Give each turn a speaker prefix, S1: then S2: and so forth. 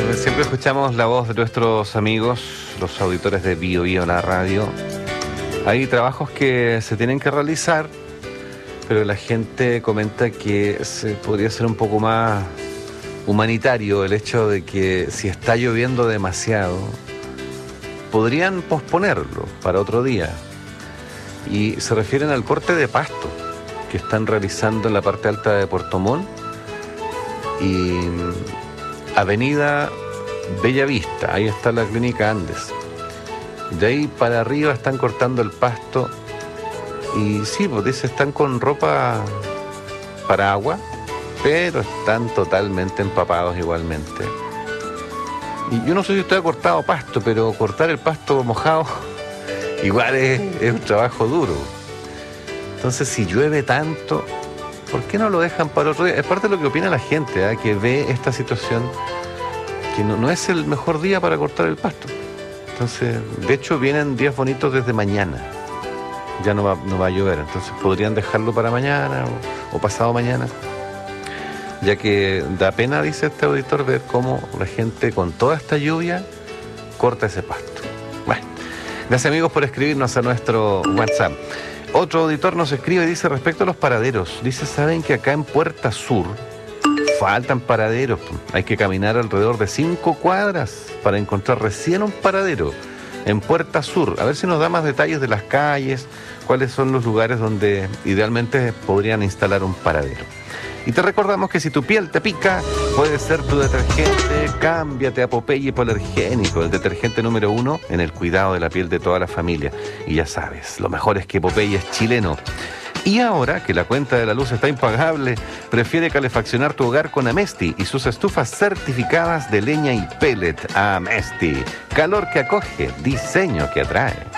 S1: Siempre escuchamos la voz de nuestros amigos, los auditores de Bio Bio, la radio. Hay trabajos que se tienen que realizar, pero la gente comenta que se podría ser un poco más humanitario el hecho de que si está lloviendo demasiado, podrían posponerlo para otro día. Y se refieren al corte de pasto que están realizando en la parte alta de Puerto Montt y Avenida Bellavista, ahí está la clínica Andes. De ahí para arriba están cortando el pasto y sí, pues dice, están con ropa para agua, pero están totalmente empapados igualmente. Y yo no sé si usted ha cortado pasto, pero cortar el pasto mojado igual es un trabajo duro. Entonces, si llueve tanto, ¿por qué no lo dejan para otro día? Es parte de lo que opina la gente, que ve esta situación, que no es el mejor día para cortar el pasto. Entonces, de hecho, vienen días bonitos desde mañana. Ya no va a llover, entonces podrían dejarlo para mañana o pasado mañana. Ya que da pena, dice este auditor, ver cómo la gente con toda esta lluvia corta ese pasto. Bueno, gracias amigos por escribirnos a nuestro WhatsApp. Otro auditor nos escribe y dice respecto a los paraderos. Dice, ¿saben que acá en Puerta Sur faltan paraderos? Hay que caminar alrededor de 5 cuadras para encontrar recién un paradero en Puerta Sur. A ver si nos da más detalles de las calles, cuáles son los lugares donde idealmente podrían instalar un paradero. Y te recordamos que si tu piel te pica, puede ser tu detergente. Cámbiate a Popeye Hipoalergénico, el detergente número 1 en el cuidado de la piel de toda la familia. Y ya sabes, lo mejor es que Popeye es chileno. Y ahora que la cuenta de la luz está impagable, prefiere calefaccionar tu hogar con Amesti y sus estufas certificadas de leña y pellet. Amesti, calor que acoge, diseño que atrae.